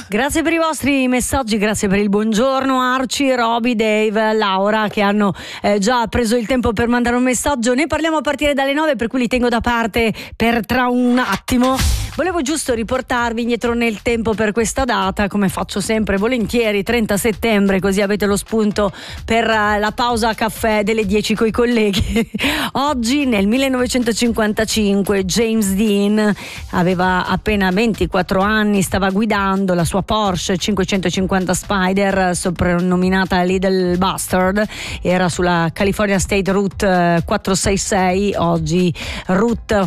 Grazie per i vostri messaggi, grazie per il buongiorno Arci, Roby, Dave, Laura, che hanno già preso il tempo per mandare un messaggio. Ne parliamo a partire dalle 9, per cui li tengo da parte per tra un attimo. Volevo giusto riportarvi indietro nel tempo per questa data, come faccio sempre volentieri, 30 settembre, così avete lo spunto per la pausa caffè delle 10 coi colleghi. Oggi nel 1955 James Dean aveva appena 24 anni, stava guidando la sua Porsche 550 Spider, soprannominata Little Bastard, era sulla California State Route 466, oggi Route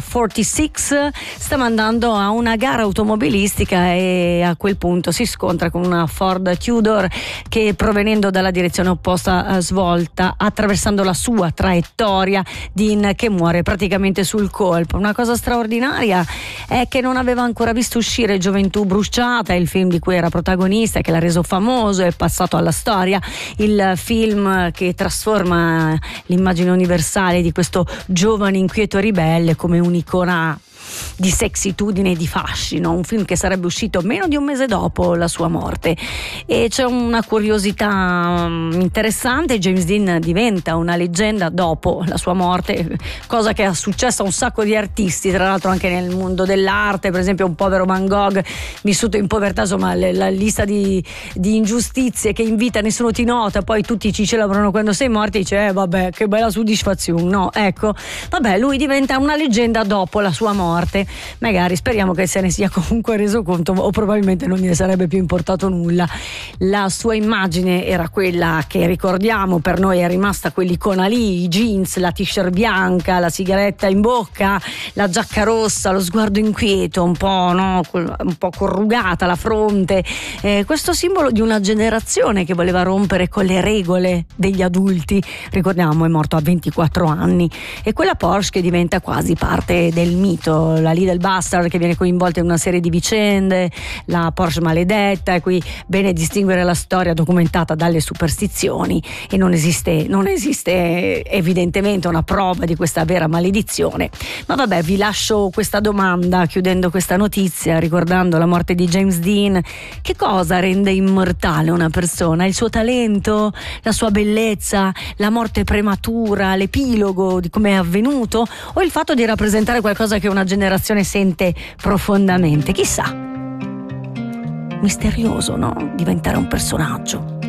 46, stava andando a una gara automobilistica e a quel punto si scontra con una Ford Tudor che, provenendo dalla direzione opposta, svolta attraversando la sua traiettoria. Dean che muore praticamente sul colpo. Una cosa straordinaria è che non aveva ancora visto uscire Gioventù bruciata, il film di cui era protagonista e che l'ha reso famoso e passato alla storia, il film che trasforma l'immagine universale di questo giovane inquieto ribelle come un'icona di sexitudine e di fascino, un film che sarebbe uscito meno di un mese dopo la sua morte. E c'è una curiosità interessante: James Dean diventa una leggenda dopo la sua morte, cosa che è successa a un sacco di artisti, tra l'altro anche nel mondo dell'arte, per esempio un povero Van Gogh vissuto in povertà, insomma la lista di ingiustizie che in vita nessuno ti nota, poi tutti ci celebrano quando sei morto e dice vabbè che bella soddisfazione, no? Ecco, vabbè, lui diventa una leggenda dopo la sua morte. Magari speriamo che se ne sia comunque reso conto, o probabilmente non gliene sarebbe più importato nulla. La sua immagine era quella che ricordiamo, per noi è rimasta quell'icona lì: i jeans, la t-shirt bianca, la sigaretta in bocca, la giacca rossa, lo sguardo inquieto, un po', no, un po' corrugata la fronte, questo simbolo di una generazione che voleva rompere con le regole degli adulti. Ricordiamo, è morto a 24 anni, e quella Porsche che diventa quasi parte del mito, la Little Bastard che viene coinvolta in una serie di vicende, la Porsche maledetta, e qui bene distinguere la storia documentata dalle superstizioni, e non esiste evidentemente una prova di questa vera maledizione. Ma vabbè, vi lascio questa domanda chiudendo questa notizia, ricordando la morte di James Dean. Che cosa rende immortale una persona? Il suo talento, la sua bellezza, la morte prematura, l'epilogo di come è avvenuto, o il fatto di rappresentare qualcosa che una generazione sente profondamente? Chissà. Misterioso, no? Diventare un personaggio.